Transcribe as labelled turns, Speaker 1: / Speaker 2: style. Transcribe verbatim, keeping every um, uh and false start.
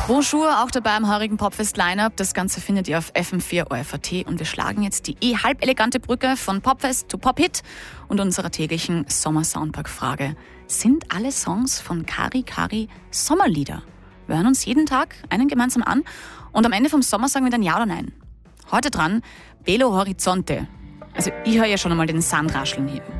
Speaker 1: Bonjour, auch dabei im heurigen Popfest-Line-Up. Das Ganze findet ihr auf F M vier O F A T und wir schlagen jetzt die eh halb elegante Brücke von Popfest zu Pop-Hit und unserer täglichen Sommer-Soundpack-Frage. Sind alle Songs von Kari Kari Sommerlieder? Wir hören uns jeden Tag einen gemeinsam an und am Ende vom Sommer sagen wir dann Ja oder Nein. Heute dran Belo Horizonte. Also ich höre ja schon einmal den Sand rascheln hier.